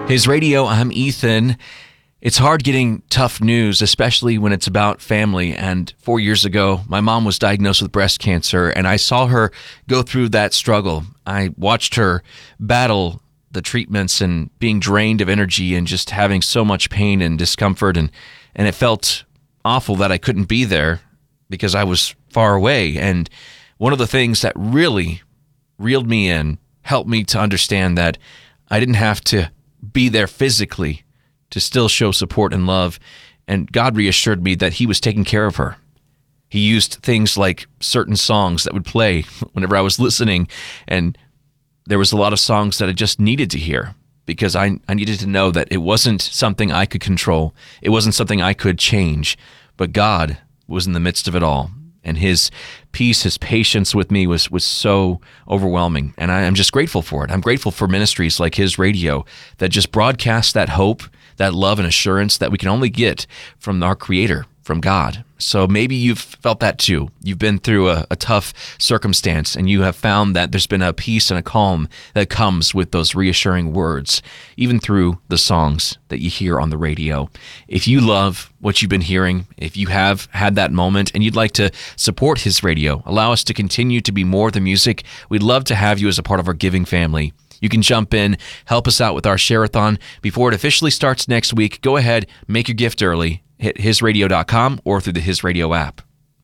His Radio, I'm Ethan. It's hard getting tough news, especially when it's about family. And 4 years ago, my mom was diagnosed with breast cancer, and I saw her go through that struggle. I watched her battle the treatments and being drained of energy and just having so much pain and discomfort. And it felt awful that I couldn't be there because I was far away. And one of the things that really reeled me in, helped me to understand that I didn't have to be there physically to still show support and love. And God reassured me that he was taking care of her. He used things like certain songs that would play whenever I was listening. And there was a lot of songs that I just needed to hear because I needed to know that it wasn't something I could control. It wasn't something I could change. But God was in the midst of it all. And his peace, his patience with me was so overwhelming. And I'm just grateful for it. I'm grateful for ministries like His Radio that just broadcast that hope, that love and assurance that we can only get from our Creator, from God. So maybe you've felt that too. You've been through a tough circumstance and you have found that there's been a peace and a calm that comes with those reassuring words, even through the songs that you hear on the radio. If you love what you've been hearing, if you have had that moment and you'd like to support His Radio, allow us to continue to be more than music, we'd love to have you as a part of our giving family. You can jump in, help us out with our share-a-thon before it officially starts next week. Go ahead, make your gift early. Hit hisradio.com or through the His Radio app.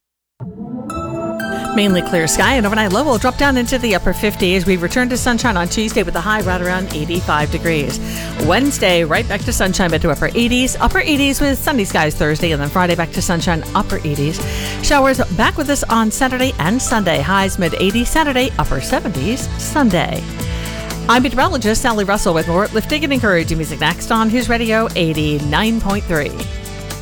Mainly clear sky, and overnight low will drop down into the upper 50s. We return to sunshine on Tuesday with a high right around 85 degrees. Wednesday, right back to sunshine, back to upper 80s with sunny skies Thursday, and then Friday back to sunshine, upper 80s. Showers back with us on Saturday and Sunday. Highs mid-80s Saturday, upper 70s Sunday. I'm meteorologist Sally Russell with more lifting and encouraging music next on His Radio 89.3.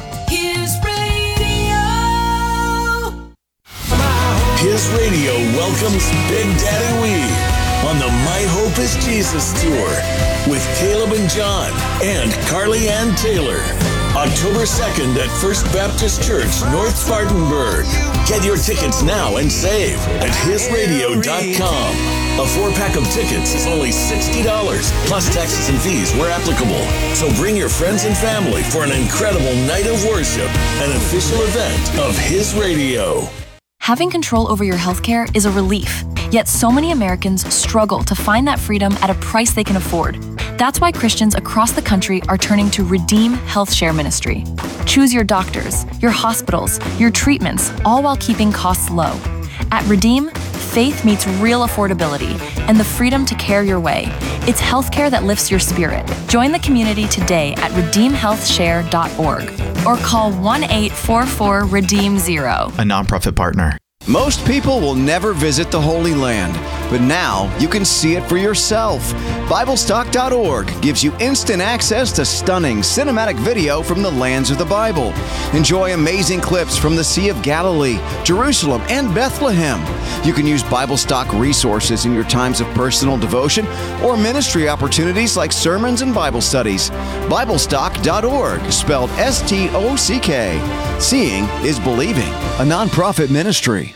His Radio welcomes Big Daddy Weave on the My Hope is Jesus Tour with Caleb and John and Carly Ann Taylor. October 2nd at First Baptist Church, North Spartanburg. Get your tickets now and save at hisradio.com. A 4-pack of tickets is only $60, plus taxes and fees where applicable. So bring your friends and family for an incredible night of worship, an official event of His Radio. Having control over your healthcare is a relief, yet so many Americans struggle to find that freedom at a price they can afford. That's why Christians across the country are turning to Redeem Health Share Ministry. Choose your doctors, your hospitals, your treatments, all while keeping costs low. At Redeem, faith meets real affordability and the freedom to care your way. It's healthcare that lifts your spirit. Join the community today at redeemhealthshare.org or call 1-844-REDEEM-0. A nonprofit partner. Most people will never visit the Holy Land, but now you can see it for yourself. BibleStock.org gives you instant access to stunning cinematic video from the lands of the Bible. Enjoy amazing clips from the Sea of Galilee, Jerusalem, and Bethlehem. You can use BibleStock resources in your times of personal devotion or ministry opportunities like sermons and Bible studies. BibleStock.org, spelled S-T-O-C-K. Seeing is believing, a nonprofit ministry.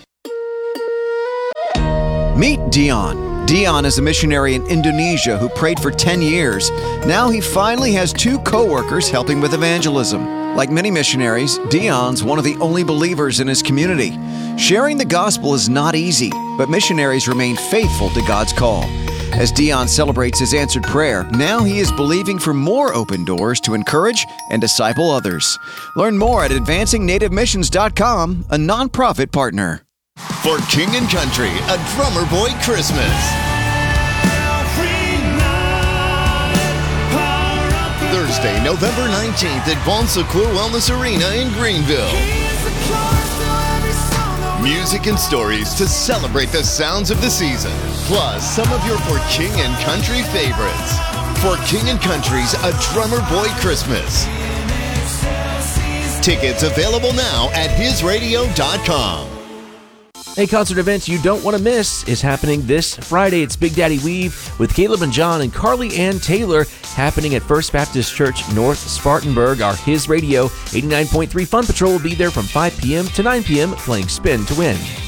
Meet Dion. Dion is a missionary in Indonesia who prayed for 10 years. Now he finally has 2 co-workers helping with evangelism. Like many missionaries, Dion's one of the only believers in his community. Sharing the gospel is not easy, but missionaries remain faithful to God's call. As Dion celebrates his answered prayer, now he is believing for more open doors to encourage and disciple others. Learn more at advancingNativeMissions.com, a nonprofit partner. For King and Country, a Drummer Boy Christmas. Thursday, November 19th at Bon Secours Wellness Arena in Greenville. Music and stories to celebrate the sounds of the season, plus some of your For King and Country favorites. For King and Country's A Drummer Boy Christmas. Tickets available now at hisradio.com. A concert event you don't want to miss is happening this Friday. It's Big Daddy Weave with Caleb and John and Carly Ann Taylor happening at First Baptist Church, North Spartanburg. Our His Radio 89.3 Fun Patrol will be there from 5 p.m. to 9 p.m. playing Spin to Win.